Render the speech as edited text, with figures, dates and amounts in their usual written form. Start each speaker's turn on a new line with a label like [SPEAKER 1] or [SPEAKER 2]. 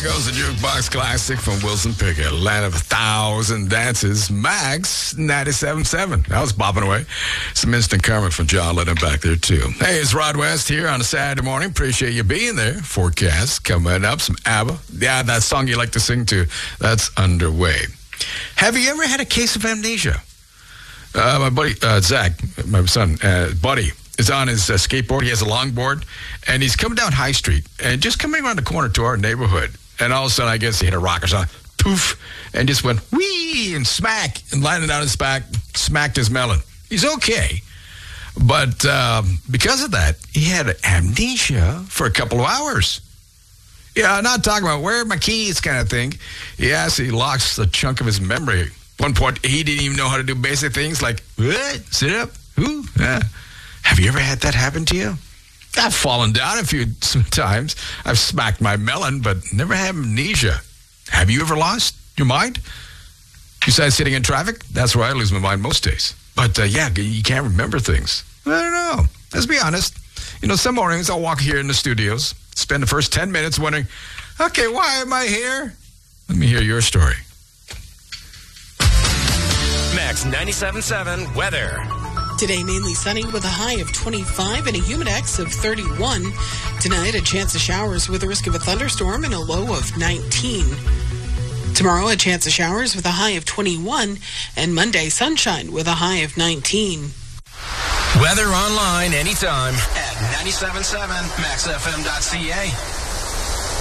[SPEAKER 1] goes the Jukebox Classic from Wilson Pickett. Land of 1,000 Dances. Max 97.7. That was bopping away. Some instant karma from John Lennon back there, too. Hey, it's Rod West here on a Saturday morning. Appreciate you being there. Forecast coming up. Some ABBA. Yeah, that song you like to sing to. That's underway. Have you ever had a case of amnesia? My buddy, Zach, my son, Buddy, is on his skateboard. He has a longboard, and he's coming down High Street, and just coming around the corner to our neighborhood. And all of a sudden, I guess he hit a rock or something. Poof, and just went whee and smack, and landed on his back, smacked his melon. He's okay. But because of that, he had amnesia for a couple of hours. Yeah, I'm not talking about where are my keys kind of thing. Yes, he lost a chunk of his memory. At one point, he didn't even know how to do basic things like, what? Sit up? Who? Have you ever had that happen to you? I've fallen down a few times. I've smacked my melon, but never had amnesia. Have you ever lost your mind? Besides sitting in traffic, that's where I lose my mind most days. But yeah, you can't remember things. I don't know. Let's be honest. You know, some mornings I'll walk here in the studios, spend the first 10 minutes wondering, okay, why am I here? Let me hear your story.
[SPEAKER 2] Max 97.7 weather.
[SPEAKER 3] Today, mainly sunny with a high of 25 and a humidex of 31. Tonight, a chance of showers with a risk of a thunderstorm and a low of 19. Tomorrow, a chance of showers with a high of 21. And Monday, sunshine with a high of 19.
[SPEAKER 2] Weather online anytime at 97.7maxfm.ca.